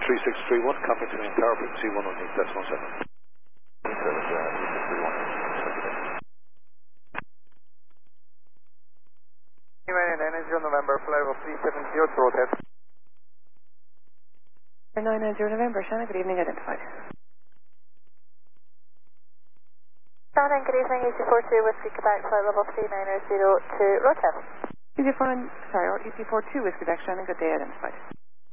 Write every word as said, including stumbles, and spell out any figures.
three six three one, contact to main tower, frequency one one eight decimal seven. nine nine zero November, flight level three seven zero, throat test. nine nine zero November, Shannon, good evening, identified. Shannon, good evening, E C four two Whiskey Quebec, flight level three nine zero to road test. E C four, sorry, E C four two Whiskey Quebec, Shannon, good day, identified.